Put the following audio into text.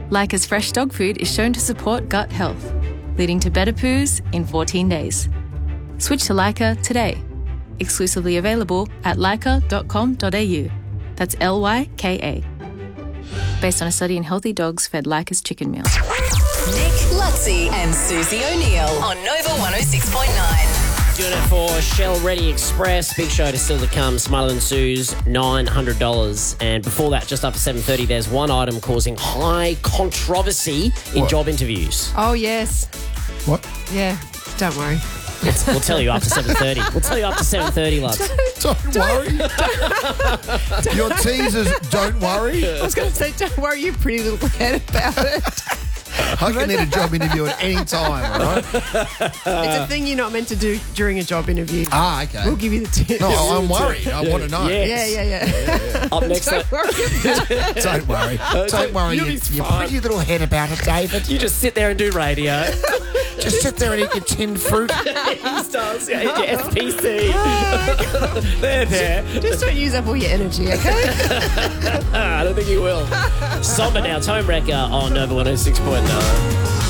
Leica's fresh dog food is shown to support gut health, leading to better poos in 14 days. Switch to Leica today. Exclusively available at leica.com.au. That's Lyka. Based on a study in healthy dogs fed Leica's chicken meal. Nick, Lutzi and Susie O'Neill on Nova 106.9. Doing it for Shell Ready Express. Big show to still to come. Smiler and Sue's $900. And before that, just after 7:30, there's one item causing high controversy in job interviews. Oh, yes. What? Yeah, don't worry. We'll tell you after 7:30. We'll tell you after 7:30, lads. Don't worry. Your teasers, don't worry. I was going to say, don't worry, you pretty little head about it. I can need a job interview at any time, all right? It's a thing you're not meant to do during a job interview. Ah, okay. We'll give you the tips. No, I'm worried. I want to know. Yes. Yeah. Up next, Don't worry about it. Don't worry. Don't worry. You'll be You fine. pretty little head about it, David. you just sit there and do radio. Just sit there and eat your tinned fruit. He starts, your SPC. there. Just don't use up all your energy, okay? I don't think he will. Somber now, Tone Wrecker on Nova 106.9.